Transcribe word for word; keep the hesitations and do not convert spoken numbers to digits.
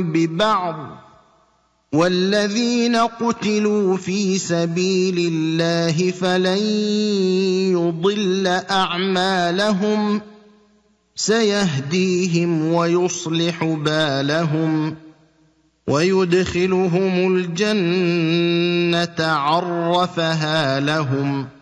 ببعض والذين قتلوا في سبيل الله فلن يضل أعمالهم سيهديهم ويصلح بالهم ويدخلهم الجنة عرفها لهم